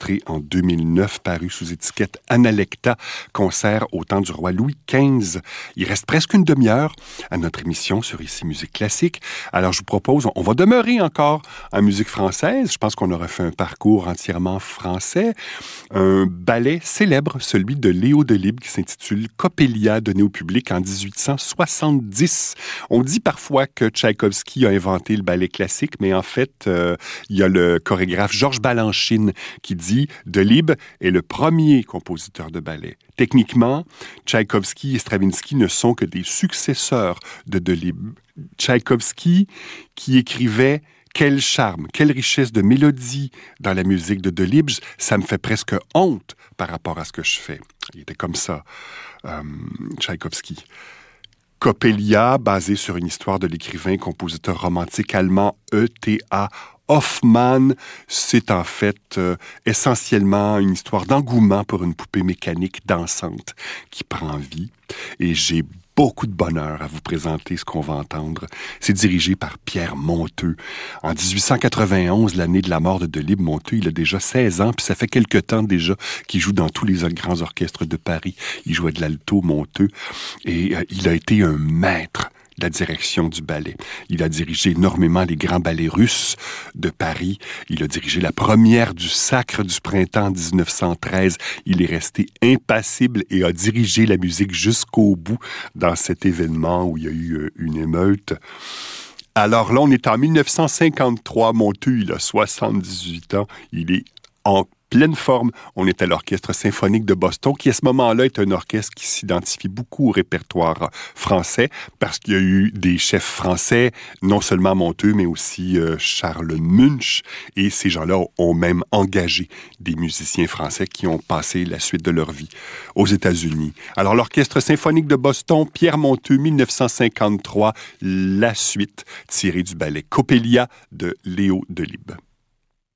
enregistré en 2009, paru sous étiquette Analecta, concert au temps du roi Louis XV. Il reste presque une demi-heure à notre émission sur Ici Musique Classique. Alors, je vous propose, on va demeurer encore en musique française. Je pense qu'on aurait fait un parcours entièrement français. Un ballet célèbre, celui de Léo Delibes, qui s'intitule Coppelia, donné au public en 1870. On dit parfois que Tchaïkovski a inventé le ballet classique, mais en fait, il y a le chorégraphe Georges Balanchine qui dit « Delibes est le premier compositeur de ballet ». Techniquement, Tchaïkovski et Stravinsky ne sont que des successeurs de Delibes. Tchaïkovski qui écrivait « Quel charme, quelle richesse de mélodie dans la musique de Delibes, ça me fait presque honte par rapport à ce que je fais ». Il était comme ça, Tchaïkovski. Coppelia, basé sur une histoire de l'écrivain et compositeur romantique allemand E.T.A. Hoffmann, c'est en fait essentiellement une histoire d'engouement pour une poupée mécanique dansante qui prend vie. Et j'ai beaucoup de bonheur à vous présenter ce qu'on va entendre. C'est dirigé par Pierre Monteux. En 1891, l'année de la mort de Delibes, Monteux, il a déjà 16 ans, puis ça fait quelque temps déjà qu'il joue dans tous les grands orchestres de Paris. Il jouait de l'alto, Monteux, et il a été un maître de la direction du ballet. Il a dirigé énormément les grands ballets russes de Paris. Il a dirigé la première du Sacre du Printemps en 1913. Il est resté impassible et a dirigé la musique jusqu'au bout dans cet événement où il y a eu une émeute. Alors là, on est en 1953. Monteux, il a 78 ans. Il est en pleine forme. On est à l'Orchestre symphonique de Boston, qui à ce moment-là est un orchestre qui s'identifie beaucoup au répertoire français, parce qu'il y a eu des chefs français, non seulement Monteux, mais aussi Charles Munch, et ces gens-là ont même engagé des musiciens français qui ont passé la suite de leur vie aux États-Unis. Alors, l'Orchestre symphonique de Boston, Pierre Monteux, 1953, la suite tirée du ballet Coppelia de Léo Delibes.